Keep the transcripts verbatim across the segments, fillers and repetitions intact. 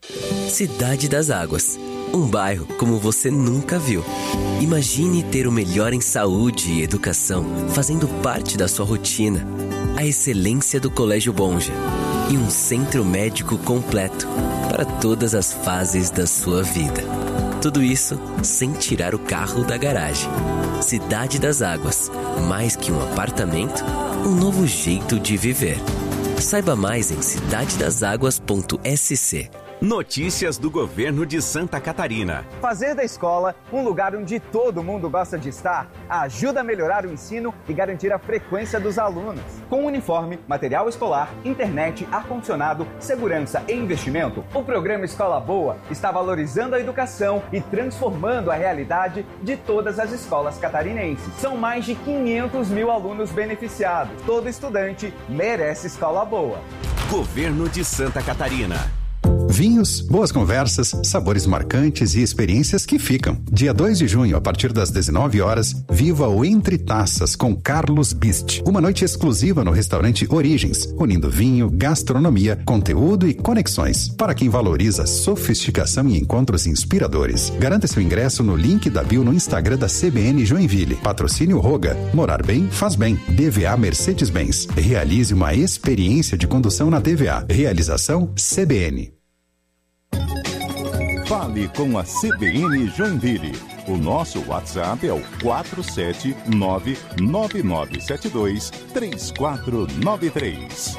Cidade das Águas. Um bairro como você nunca viu. Imagine ter o melhor em saúde e educação fazendo parte da sua rotina. A excelência do Colégio Bonja. E um centro médico completo para todas as fases da sua vida. Tudo isso sem tirar o carro da garagem. Cidade das Águas. Mais que um apartamento, um novo jeito de viver. Saiba mais em cidade das águas ponto s c. Notícias do governo de Santa Catarina. Fazer da escola um lugar onde todo mundo gosta de estar ajuda a melhorar o ensino e garantir a frequência dos alunos. Com uniforme, material escolar, internet, ar-condicionado, segurança e investimento, o programa Escola Boa está valorizando a educação e transformando a realidade de todas as escolas catarinenses. São mais de quinhentos mil alunos beneficiados. Todo estudante merece escola boa. Governo de Santa Catarina. Vinhos, boas conversas, sabores marcantes e experiências que ficam. Dia dois de junho, a partir das dezenove horas, viva o Entre Taças com Carlos Bist. Uma noite exclusiva no restaurante Origens, unindo vinho, gastronomia, conteúdo e conexões. Para quem valoriza sofisticação e encontros inspiradores. Garanta seu ingresso no link da bio no Instagram da C B N Joinville. Patrocínio Roga. Morar bem, faz bem. D V A Mercedes-Benz. Realize uma experiência de condução na D V A. Realização C B N. Fale com a C B N Joinville. O nosso WhatsApp é o quatro sete nove nove nove sete dois três quatro nove três.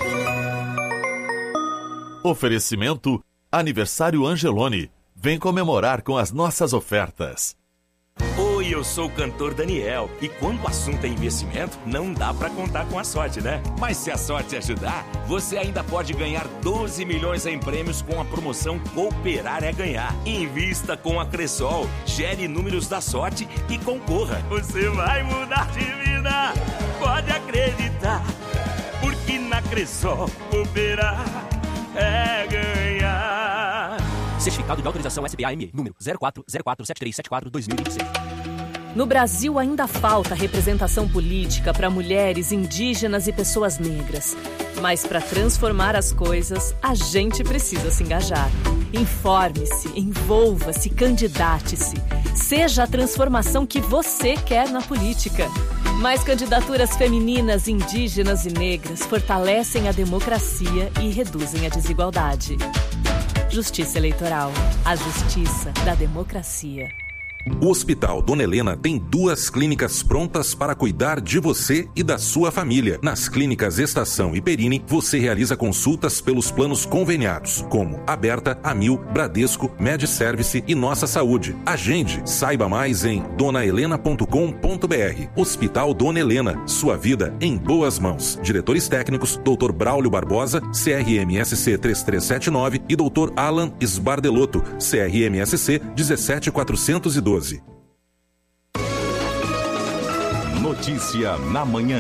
Oferecimento Aniversário Angeloni. Vem comemorar com as nossas ofertas. Oi, eu sou o cantor Daniel e quando o assunto é investimento, não dá pra contar com a sorte, né? Mas se a sorte ajudar, você ainda pode ganhar doze milhões em prêmios com a promoção Cooperar é Ganhar. Invista com a Cressol, gere números da sorte e concorra. Você vai mudar de vida, pode acreditar, porque na Cressol cooperar é ganhar. Certificado de autorização S B A M E, número zero quatro zero quatro sete três sete quatro dois mil e vinte e seis. No Brasil ainda falta representação política para mulheres, indígenas e pessoas negras. Mas para transformar as coisas, a gente precisa se engajar. Informe-se, envolva-se, candidate-se. Seja a transformação que você quer na política. Mais candidaturas femininas, indígenas e negras fortalecem a democracia e reduzem a desigualdade. Justiça Eleitoral. A justiça da democracia. O Hospital Dona Helena tem duas clínicas prontas para cuidar de você e da sua família. Nas clínicas Estação e Perini, você realiza consultas pelos planos conveniados, como Aberta, Amil, Bradesco, MedService e Nossa Saúde. Agende, saiba mais em dona helena ponto com ponto b r. Hospital Dona Helena, sua vida em boas mãos. Diretores técnicos, doutor Braulio Barbosa, C R M S C três três sete nove e doutor Alan Sbardelotto, C R M S C um sete quatrocentos e doze. Notícia na manhã.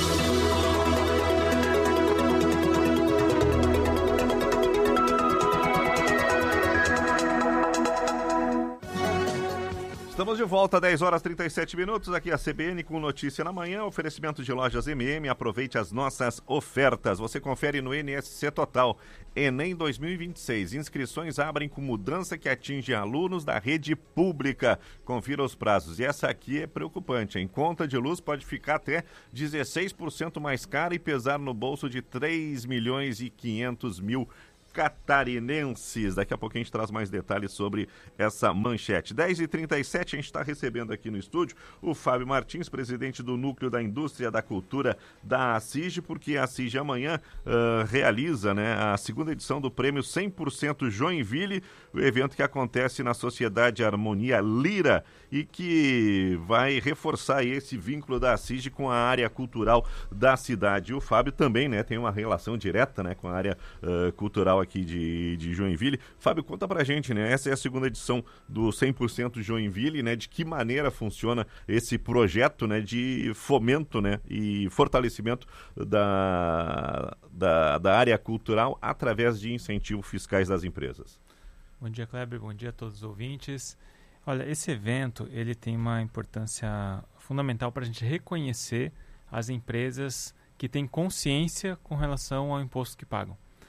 Estamos de volta, dez horas e trinta e sete minutos, aqui a C B N com Notícia na Manhã, oferecimento de lojas M M, aproveite as nossas ofertas. Você confere no N S C Total, Enem dois mil e vinte e seis, inscrições abrem com mudança que atinge alunos da rede pública. Confira os prazos, e essa aqui é preocupante, em conta de luz pode ficar até dezesseis por cento mais cara e pesar no bolso de três milhões e quinhentos mil catarinenses. Daqui a pouco a gente traz mais detalhes sobre essa manchete. dez e trinta e sete, a gente está recebendo aqui no estúdio o Fábio Martins, presidente do Núcleo da Indústria da Cultura da ACIG, porque a ACIG amanhã uh, realiza, né, a segunda edição do prêmio cem por cento Joinville, o evento que acontece na Sociedade Harmonia Lira e que vai reforçar aí esse vínculo da ACIG com a área cultural da cidade. E o Fábio também, né, tem uma relação direta, né, com a área uh, cultural aqui de, de Joinville. Fábio, conta pra gente, né? Essa é a segunda edição do cem por cento Joinville, né? De que maneira funciona esse projeto, né? De fomento, né? E fortalecimento da, da, da área cultural através de incentivos fiscais das empresas. Bom dia, Kleber. Bom dia a todos os ouvintes. Olha, esse evento, ele tem uma importância fundamental para a gente reconhecer as empresas que têm consciência com relação ao imposto que pagam.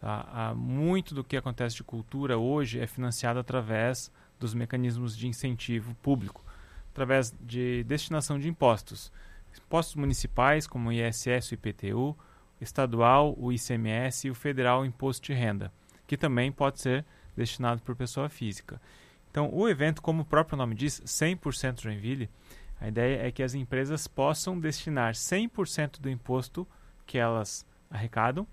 Tá? Ah, muito do que acontece de cultura hoje é financiado através dos mecanismos de incentivo público, através de destinação de impostos. Impostos municipais, como o I S S e o I P T U, estadual, o I C M S e o federal, o Imposto de Renda, que também pode ser destinado por pessoa física. Então, o evento, como o próprio nome diz, cem por cento Joinville, a ideia é que as empresas possam destinar cem por cento do imposto que elas arrecadam,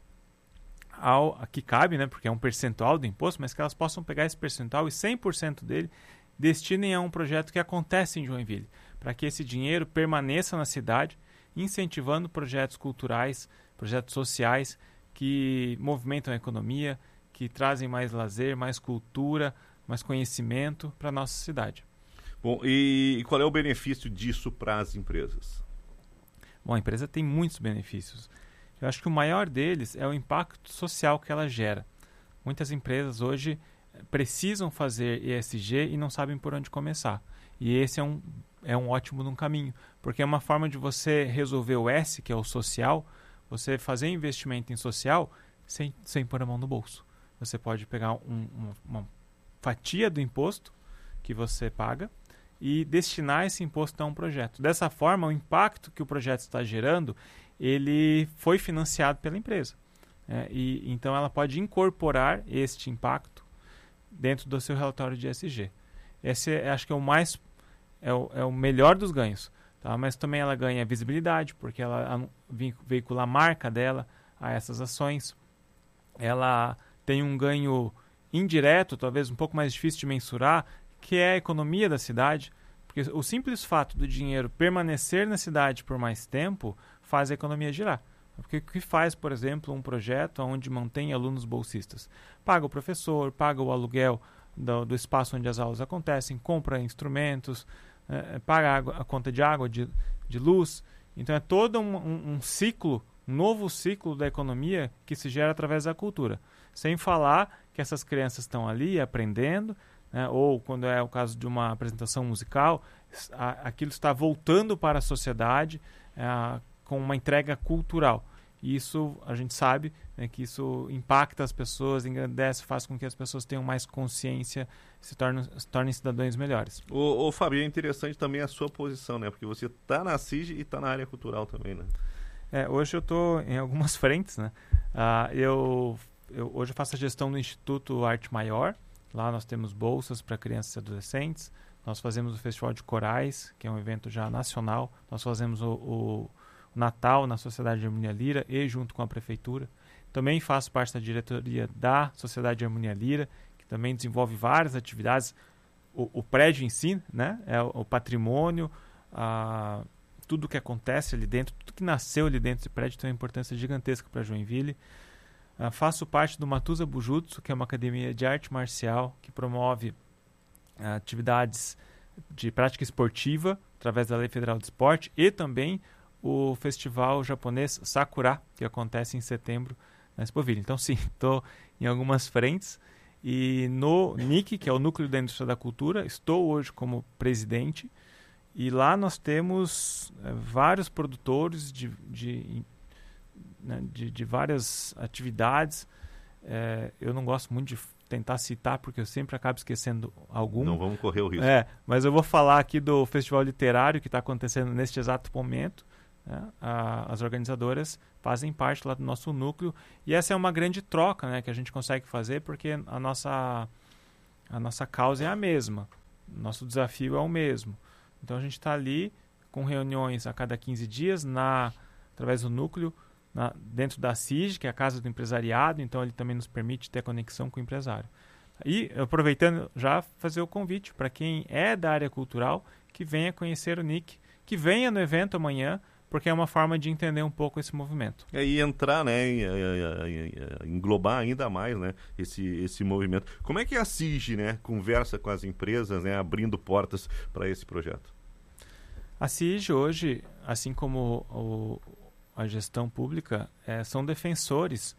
ao, que cabe, né, porque é um percentual do imposto, mas que elas possam pegar esse percentual e cem por cento dele destinem a um projeto que acontece em Joinville, para que esse dinheiro permaneça na cidade, incentivando projetos culturais, projetos sociais que movimentam a economia, que trazem mais lazer, mais cultura, mais conhecimento para a nossa cidade. Bom, e qual é o benefício disso para as empresas? Bom, a empresa tem muitos benefícios. Eu acho que o maior deles é o impacto social que ela gera. Muitas empresas hoje precisam fazer E S G e não sabem por onde começar. E esse é um, é um ótimo num caminho, porque é uma forma de você resolver o S, que é o social, você fazer investimento em social sem, sem pôr a mão no bolso. Você pode pegar um, uma, uma fatia do imposto que você paga e destinar esse imposto a um projeto. Dessa forma, o impacto que o projeto está gerando, ele foi financiado pela empresa. É, e, então, ela pode incorporar este impacto dentro do seu relatório de E S G. Esse, é, acho que é o mais, é o, é o melhor dos ganhos. Tá? Mas também ela ganha visibilidade, porque ela veicula a marca dela a essas ações. Ela tem um ganho indireto, talvez um pouco mais difícil de mensurar, que é a economia da cidade, porque o simples fato do dinheiro permanecer na cidade por mais tempo faz a economia girar. Porque o que faz, por exemplo, um projeto onde mantém alunos bolsistas? Paga o professor, paga o aluguel do, do espaço onde as aulas acontecem, compra instrumentos, é, paga a, água, a conta de água, de, de luz. Então é todo um, um, um ciclo, um novo ciclo da economia que se gera através da cultura. Sem falar que essas crianças estão ali aprendendo, né, ou quando é o caso de uma apresentação musical, a, aquilo está voltando para a sociedade é, com uma entrega cultural. E isso, a gente sabe, né, que isso impacta as pessoas, engrandece, faz com que as pessoas tenham mais consciência, se tornem, se tornem cidadãos melhores. Ô, ô Fábio, é interessante também a sua posição, né? Porque você está na C I G e está na área cultural também, né? É, hoje eu estou em algumas frentes, né? Ah, eu, eu, hoje eu faço a gestão do Instituto Arte Maior. Lá nós temos bolsas para crianças e adolescentes. Nós fazemos o Festival de Corais, que é um evento já nacional. Nós fazemos o, o Natal na Sociedade de Harmonia Lira e junto com a Prefeitura. Também faço parte da diretoria da Sociedade de Harmonia Lira, que também desenvolve várias atividades. O, o prédio em si, né, é o, o patrimônio, a, tudo que acontece ali dentro, tudo que nasceu ali dentro desse prédio tem uma importância gigantesca para Joinville. Uh, faço parte do Matusa Bujutsu, que é uma academia de arte marcial que promove uh, atividades de prática esportiva através da Lei Federal de Esporte e também o festival japonês Sakura, que acontece em setembro na Expoville. Então, sim, estou em algumas frentes. E no N I C, que é o Núcleo da Indústria da Cultura, estou hoje como presidente. E lá nós temos uh, vários produtores de... de Né, de, de várias atividades. É, eu não gosto muito de tentar citar, porque eu sempre acabo esquecendo algum. Não vamos correr o risco. É, mas eu vou falar aqui do Festival Literário que está acontecendo neste exato momento. Né? A, as organizadoras fazem parte lá do nosso núcleo e essa é uma grande troca, né, que a gente consegue fazer, porque a nossa, a nossa causa é a mesma. Nosso desafio é o mesmo. Então a gente está ali com reuniões a cada quinze dias na, através do núcleo, Na, dentro da C I G, que é a Casa do Empresariado, então ele também nos permite ter conexão com o empresário. E, aproveitando, já fazer o convite para quem é da área cultural, que venha conhecer o N I C, que venha no evento amanhã, porque é uma forma de entender um pouco esse movimento. É, e entrar, né, e, e, e, englobar ainda mais, né, esse, esse movimento. Como é que a C I G, né, conversa com as empresas, né, abrindo portas para esse projeto? A C I G hoje, assim como o a gestão pública, é, são defensores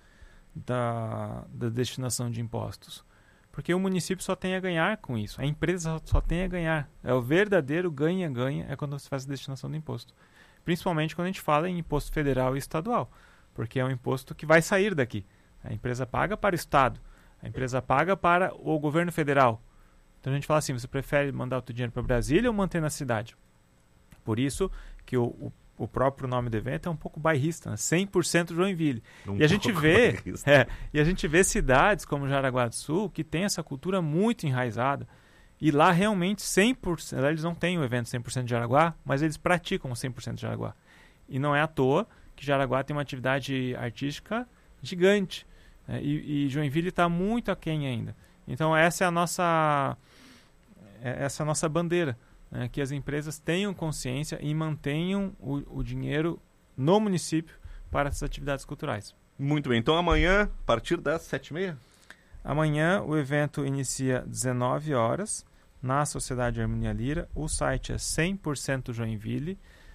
da, da destinação de impostos. Porque o município só tem a ganhar com isso. A empresa só tem a ganhar. É o verdadeiro ganha-ganha é quando você faz a destinação do imposto. Principalmente quando a gente fala em imposto federal e estadual. Porque é um imposto que vai sair daqui. A empresa paga para o Estado, a empresa paga para o governo federal. Então a gente fala assim, você prefere mandar o teu dinheiro para Brasília ou manter na cidade? Por isso que o, o, o próprio nome do evento é um pouco bairrista, né? cem por cento Joinville. Um e, a gente vê, é, e a gente vê cidades como Jaraguá do Sul que tem essa cultura muito enraizada. E lá realmente cem por cento, eles não têm o evento cem por cento de Jaraguá, mas eles praticam cem por cento de Jaraguá. E não é à toa que Jaraguá tem uma atividade artística gigante. Né? E, e Joinville está muito aquém ainda. Então essa é a nossa, essa é a nossa bandeira, né? Que as empresas tenham consciência e mantenham o, o dinheiro no município para essas atividades culturais. Muito bem, então amanhã, a partir das sete e meia? Amanhã o evento inicia às dezenove horas na Sociedade Harmonia Lira. O site é cem por cento Joinville.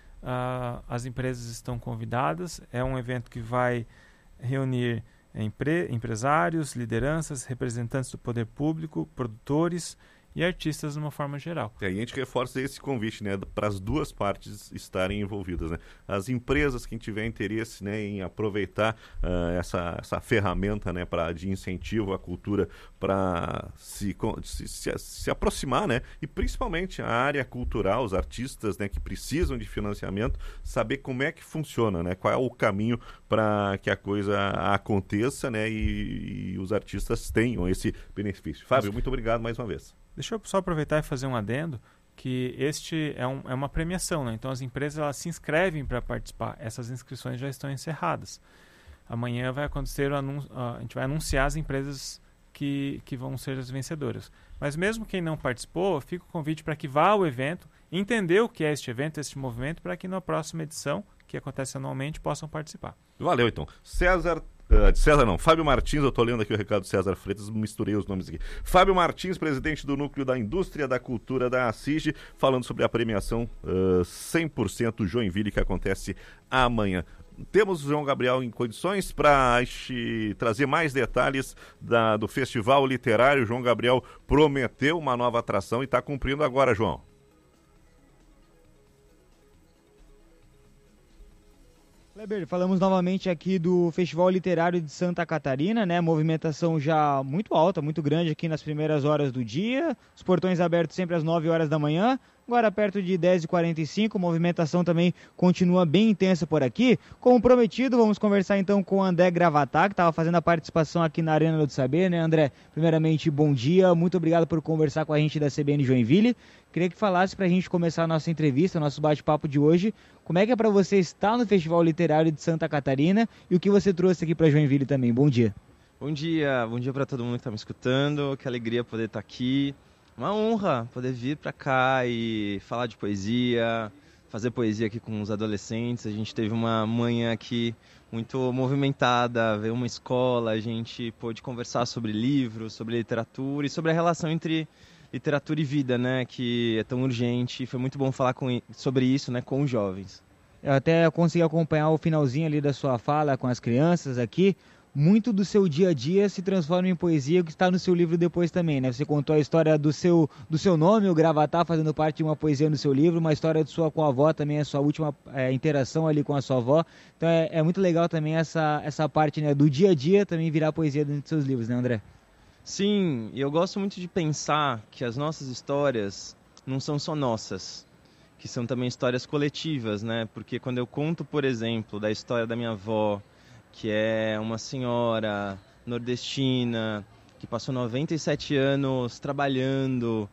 Uh, as empresas estão convidadas. É um evento que vai reunir empre- empresários, lideranças, representantes do poder público, produtores e artistas de uma forma geral. E aí a gente reforça esse convite, né, para as duas partes estarem envolvidas, né? As empresas, quem tiver interesse, né, em aproveitar uh, essa, essa ferramenta, né, pra, de incentivo à cultura para se, se, se, se aproximar, né, e principalmente a área cultural, os artistas, né, que precisam de financiamento, saber como é que funciona, né, qual é o caminho para que a coisa aconteça, né, e, e os artistas tenham esse benefício. Fábio, muito obrigado mais uma vez. Deixa eu só aproveitar e fazer um adendo, que este é, um, é uma premiação, né? Então as empresas elas se inscrevem para participar. Essas inscrições já estão encerradas. Amanhã vai acontecer o anúncio, uh, a gente vai anunciar as empresas que, que vão ser as vencedoras. Mas mesmo quem não participou, fica o convite para que vá ao evento, entender o que é este evento, este movimento, para que na próxima edição, que acontece anualmente, possam participar. Valeu, então. César... Uh, de César não, Fábio Martins, eu estou lendo aqui o recado do César Freitas, misturei os nomes aqui. Fábio Martins, presidente do Núcleo da Indústria da Cultura da ACIG, falando sobre a premiação uh, cem por cento Joinville que acontece amanhã. Temos o João Gabriel em condições para trazer mais detalhes da, do Festival Literário. O João Gabriel prometeu uma nova atração e está cumprindo agora, João. Kleber, falamos novamente aqui do Festival Literário de Santa Catarina, né? Movimentação já muito alta, muito grande aqui nas primeiras horas do dia. Os portões abertos sempre às nove horas da manhã. Agora perto de dez e quarenta e cinco, movimentação também continua bem intensa por aqui. Como prometido, vamos conversar então com o André Gravatar, que estava fazendo a participação aqui na Arena do Saber, né, André? Primeiramente, bom dia, muito obrigado por conversar com a gente da C B N Joinville. Queria que falasse para a gente começar a nossa entrevista, nosso bate-papo de hoje. Como é que é para você estar no Festival Literário de Santa Catarina e o que você trouxe aqui para Joinville também? Bom dia. Bom dia, bom dia para todo mundo que está me escutando, que alegria poder estar aqui. Uma honra poder vir para cá e falar de poesia, fazer poesia aqui com os adolescentes. A gente teve uma manhã aqui muito movimentada, veio uma escola, a gente pôde conversar sobre livros, sobre literatura e sobre a relação entre literatura e vida, né, que é tão urgente. Foi muito bom falar com, sobre isso, né, com os jovens. Eu até consegui acompanhar o finalzinho ali da sua fala com as crianças aqui. Muito do seu dia a dia se transforma em poesia, que está no seu livro depois também, né? Você contou a história do seu, do seu nome, o Gravatar, fazendo parte de uma poesia no seu livro, uma história de sua com a avó também, a sua última é, interação ali com a sua avó. Então é, é muito legal também essa, essa parte, né, do dia a dia também virar poesia dentro dos seus livros, né, André? Sim, e eu gosto muito de pensar que as nossas histórias não são só nossas, que são também histórias coletivas, né? Porque quando eu conto, por exemplo, da história da minha avó, que é uma senhora nordestina, que passou noventa e sete anos trabalhando.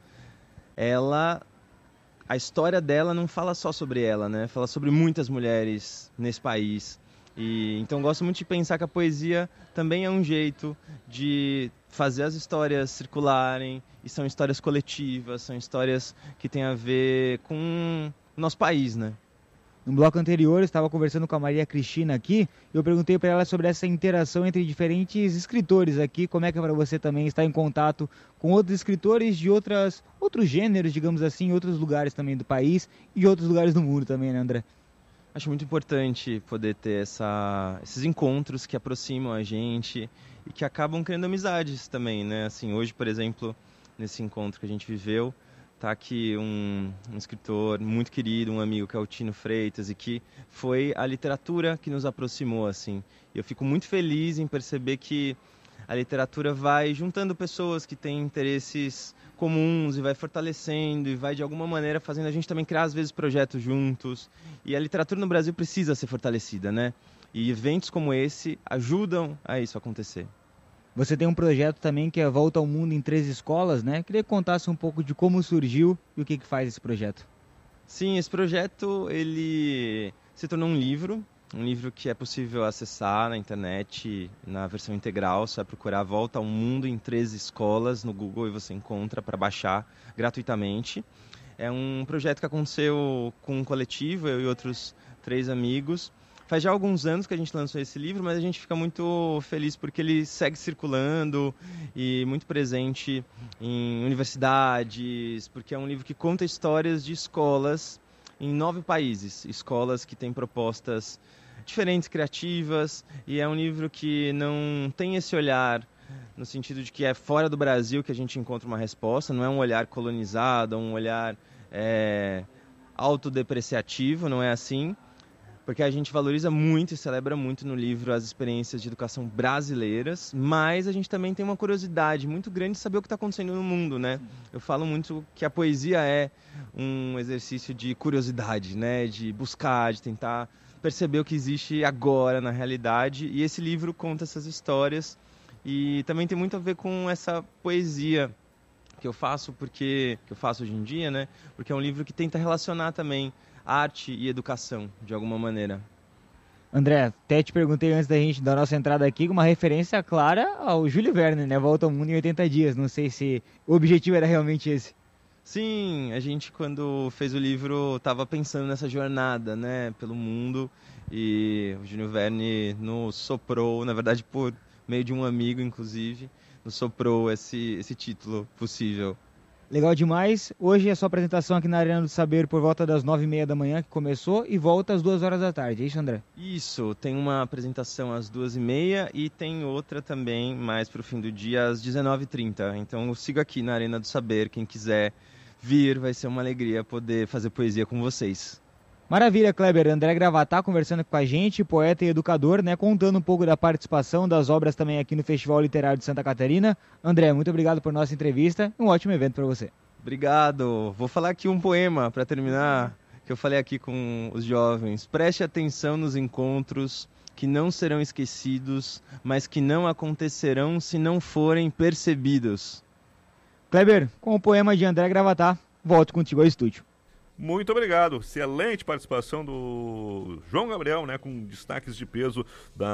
Ela, a história dela não fala só sobre ela, né? Fala sobre muitas mulheres nesse país. E, então gosto muito de pensar que a poesia também é um jeito de fazer as histórias circularem, e são histórias coletivas, são histórias que têm a ver com o nosso país, né? No bloco anterior, eu estava conversando com a Maria Cristina aqui, e eu perguntei para ela sobre essa interação entre diferentes escritores aqui, como é que é para você também estar em contato com outros escritores de outras, outros gêneros, digamos assim, em outros lugares também do país e de outros lugares do mundo também, né, André? Acho muito importante poder ter essa, esses encontros que aproximam a gente e que acabam criando amizades também, né? Assim, hoje, por exemplo, nesse encontro que a gente viveu, Tá aqui um, um escritor muito querido, um amigo que é o Tino Freitas, e que foi a literatura que nos aproximou, assim. Eu fico muito feliz em perceber que a literatura vai juntando pessoas que têm interesses comuns e vai fortalecendo e vai de alguma maneira fazendo a gente também criar às vezes projetos juntos. E a literatura no Brasil precisa ser fortalecida, né? E eventos como esse ajudam a isso acontecer. Você tem um projeto também que é Volta ao Mundo em Três Escolas, né? Queria que contasse um pouco de como surgiu e o que, que faz esse projeto. Sim, esse projeto ele se tornou um livro, um livro que é possível acessar na internet, na versão integral. Você vai procurar Volta ao Mundo em Três Escolas no Google e você encontra para baixar gratuitamente. É um projeto que aconteceu com um coletivo, eu e outros três amigos. Faz já alguns anos que a gente lançou esse livro, mas a gente fica muito feliz porque ele segue circulando e muito presente em universidades, porque é um livro que conta histórias de escolas em nove países, escolas que têm propostas diferentes, criativas, e é um livro que não tem esse olhar no sentido de que é fora do Brasil que a gente encontra uma resposta, não é um olhar colonizado, um olhar é, autodepreciativo, não é assim. Porque a gente valoriza muito e celebra muito no livro as experiências de educação brasileiras, mas a gente também tem uma curiosidade muito grande de saber o que está acontecendo no mundo, né? Eu falo muito que a poesia é um exercício de curiosidade, né? De buscar, de tentar perceber o que existe agora na realidade, e esse livro conta essas histórias e também tem muito a ver com essa poesia que eu faço, porque que eu faço hoje em dia, né? Porque é um livro que tenta relacionar também arte e educação, de alguma maneira. André, até te perguntei antes da gente da nossa entrada aqui, uma referência clara ao Júlio Verne, né? Volta ao Mundo em oitenta dias. Não sei se o objetivo era realmente esse. Sim, a gente quando fez o livro estava pensando nessa jornada, né? Pelo mundo, e o Júlio Verne nos soprou, na verdade por meio de um amigo, inclusive, nos soprou esse, esse título possível. Legal demais. Hoje é sua apresentação aqui na Arena do Saber por volta das nove e meia da manhã, que começou, e volta às duas horas da tarde. É isso, André? Isso. Tem uma apresentação às duas e meia e tem outra também mais para o fim do dia às dezenove e trinta. Então eu sigo aqui na Arena do Saber. Quem quiser vir, vai ser uma alegria poder fazer poesia com vocês. Maravilha, Kleber. André Gravatá conversando com a gente, poeta e educador, né, contando um pouco da participação das obras também aqui no Festival Literário de Santa Catarina. André, muito obrigado por nossa entrevista. Um ótimo evento para você. Obrigado. Vou falar aqui um poema para terminar, que eu falei aqui com os jovens. Preste atenção nos encontros que não serão esquecidos, mas que não acontecerão se não forem percebidos. Kleber, com o poema de André Gravatá, volto contigo ao estúdio. Muito obrigado. Excelente participação do João Gabriel, né, com destaques de peso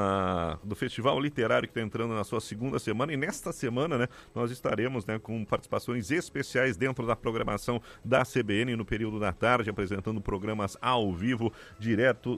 da, do Festival Literário que está entrando na sua segunda semana. E nesta semana, né, nós estaremos, né, com participações especiais dentro da programação da C B N no período da tarde, apresentando programas ao vivo, direto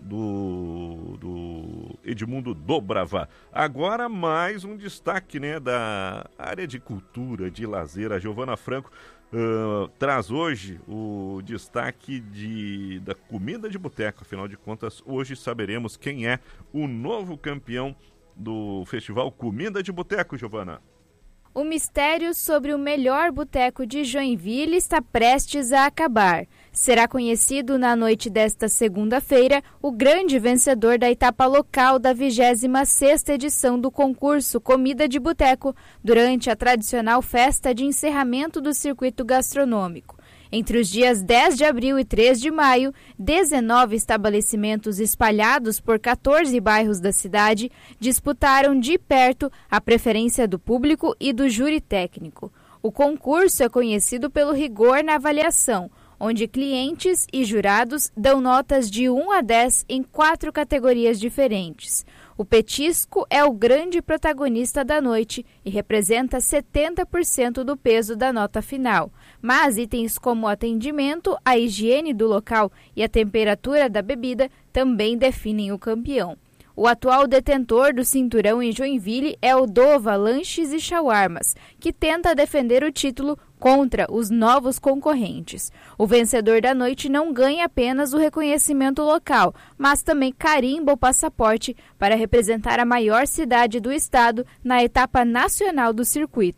do, do Edmundo Dobrava. Agora mais um destaque, né, da área de cultura, de lazer. A Giovana Franco Uh, traz hoje o destaque de, da comida de boteco. Afinal de contas, hoje saberemos quem é o novo campeão do Festival Comida de Boteco, Giovana. O mistério sobre o melhor boteco de Joinville está prestes a acabar. Será conhecido na noite desta segunda-feira o grande vencedor da etapa local da vigésima sexta edição do concurso Comida de Boteco, durante a tradicional festa de encerramento do circuito gastronômico. Entre os dias dez de abril e três de maio, dezenove estabelecimentos espalhados por quatorze bairros da cidade disputaram de perto a preferência do público e do júri técnico. O concurso é conhecido pelo rigor na avaliação, onde clientes e jurados dão notas de um a dez em quatro categorias diferentes. O petisco é o grande protagonista da noite e representa setenta por cento do peso da nota final, mas itens como o atendimento, a higiene do local e a temperatura da bebida também definem o campeão. O atual detentor do cinturão em Joinville é o Dova Lanches e Shawarmas, que tenta defender o título contra os novos concorrentes. O vencedor da noite não ganha apenas o reconhecimento local, mas também carimba o passaporte para representar a maior cidade do estado na etapa nacional do circuito.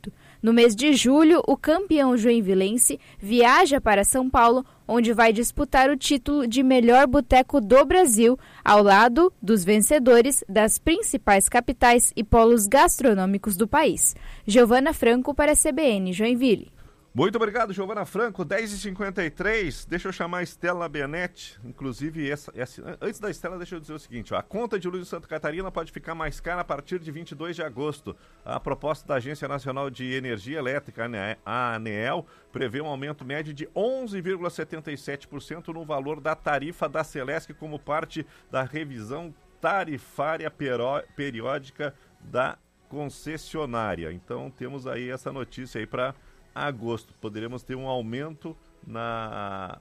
No mês de julho, o campeão joinvilense viaja para São Paulo, onde vai disputar o título de melhor boteco do Brasil, ao lado dos vencedores das principais capitais e polos gastronômicos do país. Giovana Franco para a C B N Joinville. Muito obrigado, Giovana Franco. dez e cinquenta e três, deixa eu chamar a Estela Benetti. Inclusive, essa, essa, antes da Estela, deixa eu dizer o seguinte, ó, a conta de luz de Santa Catarina pode ficar mais cara a partir de vinte e dois de agosto. A proposta da Agência Nacional de Energia Elétrica, a ANEEL, prevê um aumento médio de onze vírgula setenta e sete por cento no valor da tarifa da Celesc como parte da revisão tarifária periódica da concessionária. Então, temos aí essa notícia aí para agosto. Poderemos ter um aumento na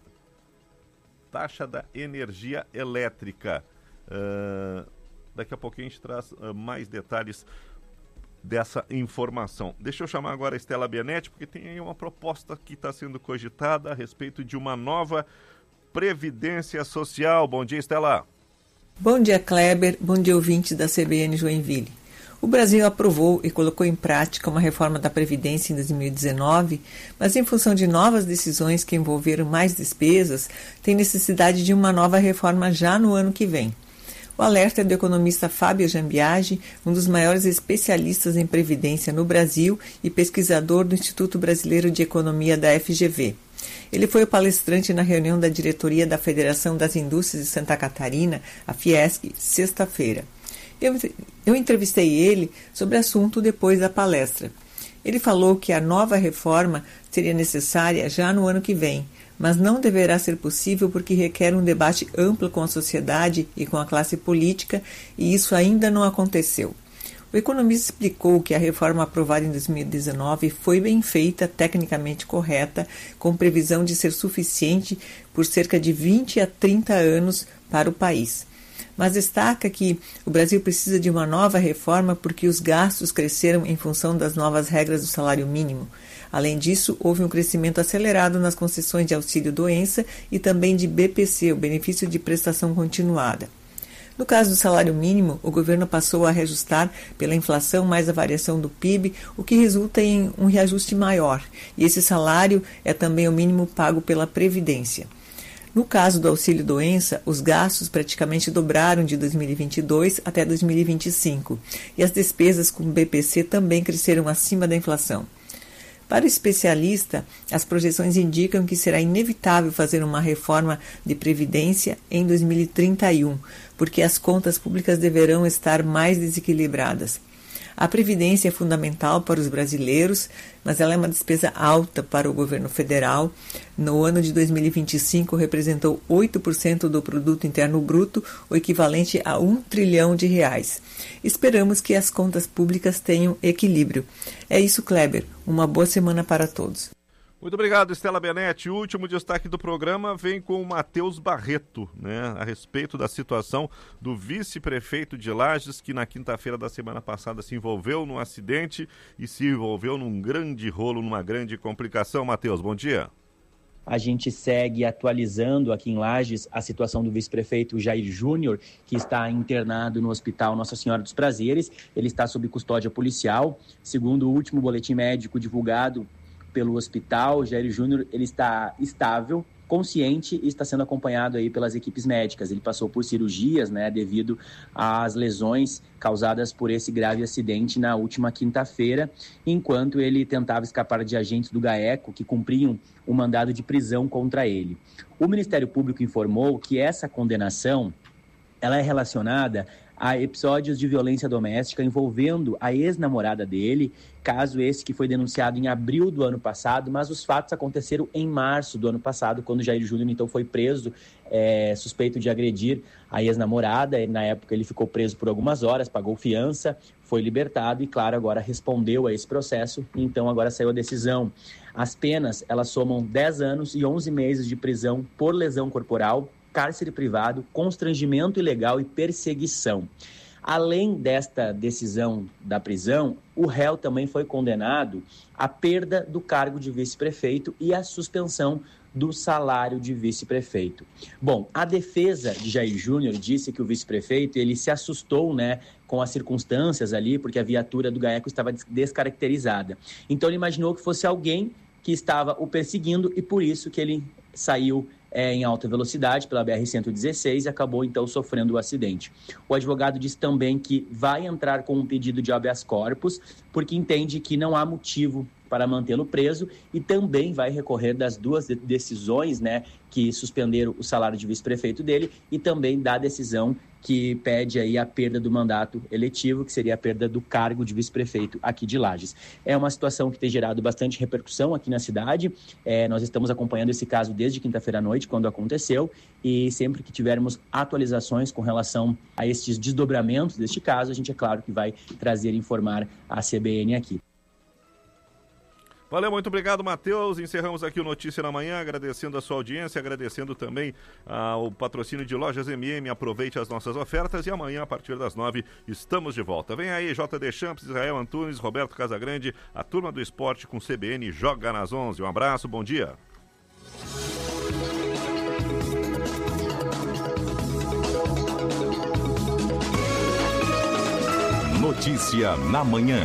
taxa da energia elétrica. Uh, daqui a pouquinho a gente traz uh, mais detalhes dessa informação. Deixa eu chamar agora a Estela Benetti, porque tem aí uma proposta que está sendo cogitada a respeito de uma nova Previdência Social. Bom dia, Estela. Bom dia, Kleber. Bom dia, ouvintes da C B N Joinville. O Brasil aprovou e colocou em prática uma reforma da Previdência em dois mil e dezenove, mas em função de novas decisões que envolveram mais despesas, tem necessidade de uma nova reforma já no ano que vem. O alerta é do economista Fábio Jambiagi, um dos maiores especialistas em Previdência no Brasil e pesquisador do Instituto Brasileiro de Economia da F G V. Ele foi o palestrante na reunião da diretoria da Federação das Indústrias de Santa Catarina, a Fiesc, sexta-feira. Eu, eu entrevistei ele sobre o assunto depois da palestra. Ele falou que a nova reforma seria necessária já no ano que vem, mas não deverá ser possível porque requer um debate amplo com a sociedade e com a classe política, e isso ainda não aconteceu. O economista explicou que a reforma aprovada em dois mil e dezenove foi bem feita, tecnicamente correta, com previsão de ser suficiente por cerca de vinte a trinta anos para o país. Mas destaca que o Brasil precisa de uma nova reforma porque os gastos cresceram em função das novas regras do salário mínimo. Além disso, houve um crescimento acelerado nas concessões de auxílio-doença e também de B P C, o benefício de prestação continuada. No caso do salário mínimo, o governo passou a reajustar pela inflação mais a variação do P I B, o que resulta em um reajuste maior. E esse salário é também o mínimo pago pela Previdência. No caso do auxílio-doença, os gastos praticamente dobraram de dois mil e vinte e dois até dois mil e vinte e cinco, e as despesas com B P C também cresceram acima da inflação. Para o especialista, as projeções indicam que será inevitável fazer uma reforma de Previdência em dois mil e trinta e um, porque as contas públicas deverão estar mais desequilibradas. A Previdência é fundamental para os brasileiros, mas ela é uma despesa alta para o governo federal. No ano de dois mil e vinte e cinco, representou oito por cento do produto interno bruto, o equivalente a um trilhão de reais. Esperamos que as contas públicas tenham equilíbrio. É isso, Kleber. Uma boa semana para todos. Muito obrigado, Estela Benetti. O último destaque do programa vem com o Matheus Barreto, né, a respeito da situação do vice-prefeito de Lages, que na quinta-feira da semana passada se envolveu num acidente e se envolveu num grande rolo, numa grande complicação. Matheus, bom dia. A gente segue atualizando aqui em Lages a situação do vice-prefeito Jair Júnior, que está internado no Hospital Nossa Senhora dos Prazeres. Ele está sob custódia policial. Segundo o último boletim médico divulgado pelo hospital, Jair Júnior, ele está estável, consciente e está sendo acompanhado aí pelas equipes médicas. Ele passou por cirurgias, né, devido às lesões causadas por esse grave acidente na última quinta-feira, enquanto ele tentava escapar de agentes do GAECO que cumpriam um mandado de prisão contra ele. O Ministério Público informou que essa condenação ela é relacionada a episódios de violência doméstica envolvendo a ex-namorada dele, caso esse que foi denunciado em abril do ano passado, mas os fatos aconteceram em março do ano passado, quando Jair Júnior então foi preso, é, suspeito de agredir a ex-namorada. Na época ele ficou preso por algumas horas, pagou fiança, foi libertado e, claro, agora respondeu a esse processo, então agora saiu a decisão. As penas, elas somam dez anos e onze meses de prisão por lesão corporal, cárcere privado, constrangimento ilegal e perseguição. Além desta decisão da prisão, o réu também foi condenado à perda do cargo de vice-prefeito e à suspensão do salário de vice-prefeito. Bom, a defesa de Jair Júnior disse que o vice-prefeito ele se assustou, né, com as circunstâncias ali, porque a viatura do GAECO estava descaracterizada. Então ele imaginou que fosse alguém que estava o perseguindo e por isso que ele saiu é, em alta velocidade pela B R cento e dezesseis e acabou então sofrendo o acidente. O advogado disse também que vai entrar com um pedido de habeas corpus porque entende que não há motivo para mantê-lo preso e também vai recorrer das duas decisões, né, que suspenderam o salário de vice-prefeito dele e também da decisão que pede aí a perda do mandato eletivo, que seria a perda do cargo de vice-prefeito aqui de Lages. É uma situação que tem gerado bastante repercussão aqui na cidade. É, nós estamos acompanhando esse caso desde quinta-feira à noite, quando aconteceu, e sempre que tivermos atualizações com relação a estes desdobramentos deste caso, a gente é claro que vai trazer e informar a C B N aqui. Valeu, muito obrigado, Matheus. Encerramos aqui o Notícia na Manhã, agradecendo a sua audiência, agradecendo também ao patrocínio de Lojas M M. Aproveite as nossas ofertas e amanhã, a partir das nove, estamos de volta. Vem aí, J D Champs, Israel Antunes, Roberto Casagrande, a turma do esporte com C B N Joga nas onze. Um abraço, bom dia. Notícia na Manhã.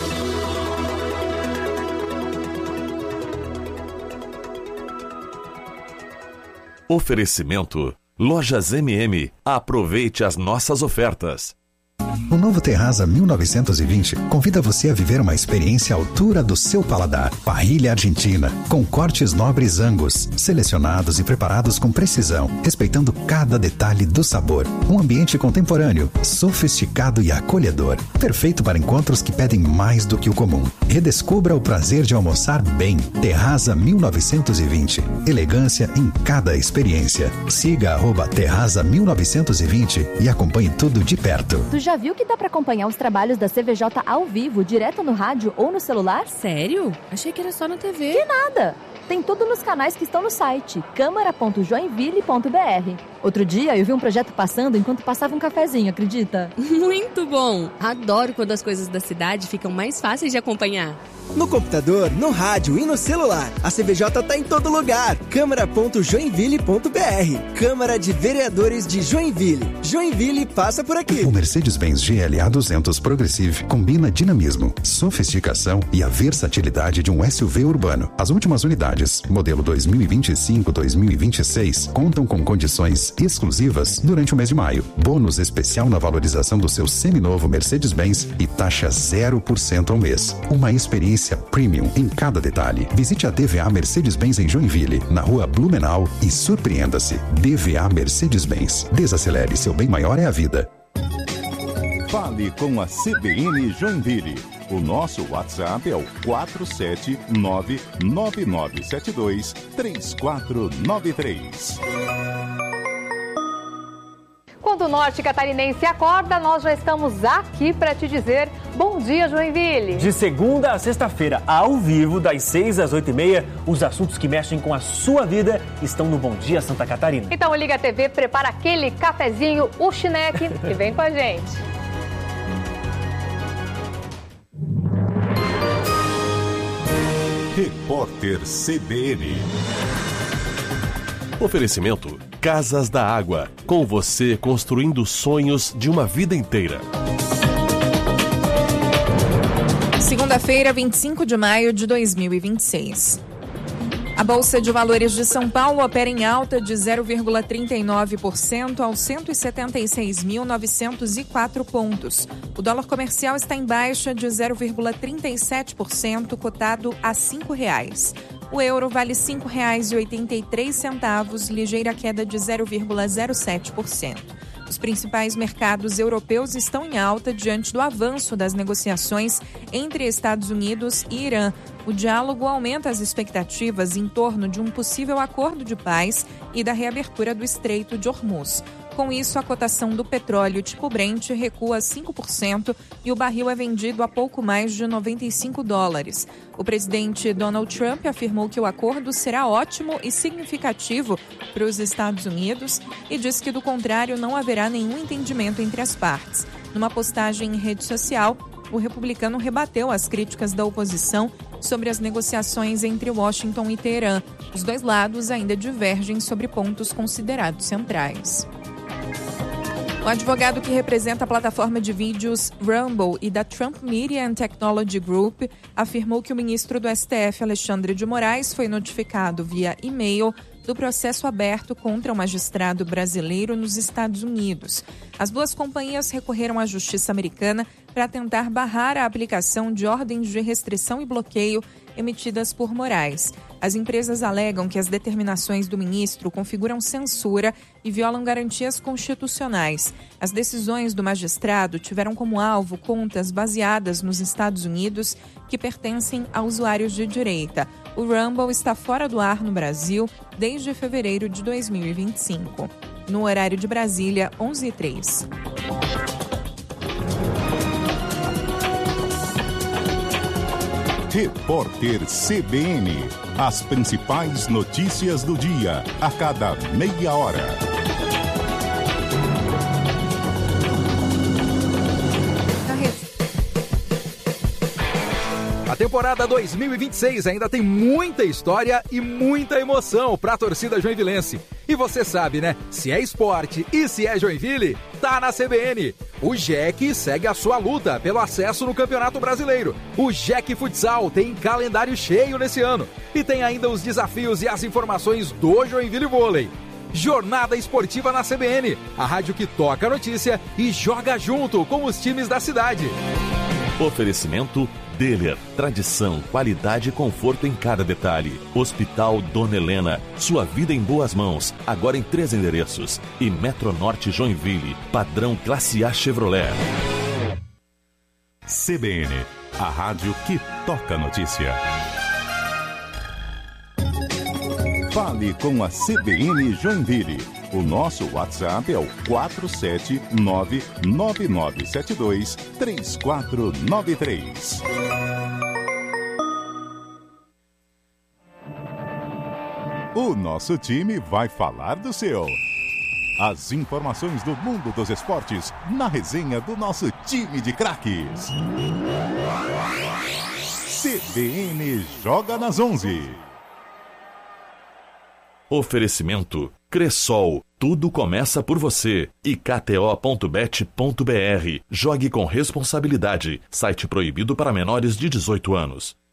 Oferecimento Lojas M M. Aproveite as nossas ofertas. O novo Terraza mil novecentos e vinte convida você a viver uma experiência à altura do seu paladar. Parrilha argentina, com cortes nobres Angus, selecionados e preparados com precisão, respeitando cada detalhe do sabor. Um ambiente contemporâneo, sofisticado e acolhedor. Perfeito para encontros que pedem mais do que o comum. Redescubra o prazer de almoçar bem. Terraza mil novecentos e vinte. Elegância em cada experiência. Siga arroba Terraza mil novecentos e vinte e acompanhe tudo de perto. Tu já viu que dá pra acompanhar os trabalhos da C V J ao vivo, direto no rádio ou no celular? Sério? Achei que era só na T V. Que nada! Tem tudo nos canais que estão no site câmara ponto joinville ponto b r. Outro dia eu vi um projeto passando enquanto passava um cafezinho, acredita? Muito bom! Adoro quando as coisas da cidade ficam mais fáceis de acompanhar. No computador, no rádio e no celular. A C V J tá em todo lugar. câmara ponto joinville ponto b r. Câmara de Vereadores de Joinville. Joinville passa por aqui. O Mercedes-Benz G L A duzentos Progressive combina dinamismo, sofisticação e a versatilidade de um S U V urbano. As últimas unidades, modelo dois mil e vinte e cinco a dois mil e vinte e seis, contam com condições exclusivas durante o mês de maio. Bônus especial na valorização do seu seminovo Mercedes-Benz e taxa zero por cento ao mês. Uma experiência premium em cada detalhe. Visite a D V A Mercedes-Benz em Joinville, na rua Blumenau, e surpreenda-se. D V A Mercedes-Benz. Desacelere, seu bem maior é a vida. Fale com a C B N Joinville. O nosso WhatsApp é o quatro sete nove nove nove sete dois três quatro nove três. Quando o norte catarinense acorda, nós já estamos aqui para te dizer bom dia, Joinville. De segunda a sexta-feira, ao vivo, das seis às oito e meia, os assuntos que mexem com a sua vida estão no Bom Dia Santa Catarina. Então liga a T V, prepara aquele cafezinho, o chineque e vem com a gente. Repórter C B N. Oferecimento Casas da Água. Com você construindo sonhos de uma vida inteira. Segunda-feira, vinte e cinco de maio de dois mil e vinte e seis. A Bolsa de Valores de São Paulo opera em alta de zero vírgula trinta e nove por cento aos cento e setenta e seis mil novecentos e quatro pontos. O dólar comercial está em baixa de zero vírgula trinta e sete por cento, cotado a cinco reais. O euro vale cinco reais e oitenta e três centavos, ligeira queda de zero vírgula zero sete por cento. Os principais mercados europeus estão em alta diante do avanço das negociações entre Estados Unidos e Irã. O diálogo aumenta as expectativas em torno de um possível acordo de paz e da reabertura do Estreito de Hormuz. Com isso, a cotação do petróleo tipo Brent recua cinco por cento e o barril é vendido a pouco mais de noventa e cinco dólares. O presidente Donald Trump afirmou que o acordo será ótimo e significativo para os Estados Unidos e disse que, do contrário, não haverá nenhum entendimento entre as partes. Numa postagem em rede social, o republicano rebateu as críticas da oposição sobre as negociações entre Washington e Teherã. Os dois lados ainda divergem sobre pontos considerados centrais. O advogado que representa a plataforma de vídeos Rumble e da Trump Media and Technology Group afirmou que o ministro do S T F, Alexandre de Moraes, foi notificado via e-mail do processo aberto contra o magistrado brasileiro nos Estados Unidos. As duas companhias recorreram à justiça americana para tentar barrar a aplicação de ordens de restrição e bloqueio emitidas por Moraes. As empresas alegam que as determinações do ministro configuram censura e violam garantias constitucionais. As decisões do magistrado tiveram como alvo contas baseadas nos Estados Unidos que pertencem a usuários de direita. O Rumble está fora do ar no Brasil desde fevereiro de dois mil e vinte e cinco. No horário de Brasília, onze e três. Repórter C B N. As principais notícias do dia, a cada meia hora. A temporada dois mil e vinte e seis ainda tem muita história e muita emoção para a torcida joinvilense. E você sabe, né? Se é esporte e se é Joinville, tá na C B N. O J E C segue a sua luta pelo acesso no Campeonato Brasileiro. O J E C Futsal tem calendário cheio nesse ano. E tem ainda os desafios e as informações do Joinville Vôlei. Jornada Esportiva na C B N, a rádio que toca a notícia e joga junto com os times da cidade. Oferecimento Deller, tradição, qualidade e conforto em cada detalhe. Hospital Dona Helena, sua vida em boas mãos, agora em três endereços. E Metronorte Joinville, padrão Classe A Chevrolet. C B N, a rádio que toca a notícia. Fale com a C B N Joinville. O nosso WhatsApp é o quatro sete nove nove nove sete dois três quatro nove três. O nosso time vai falar do seu. As informações do mundo dos esportes na resenha do nosso time de craques. C B N joga nas onze. Oferecimento Cressol, tudo começa por você. E K T O ponto bet ponto b r. Jogue com responsabilidade. Site proibido para menores de dezoito anos.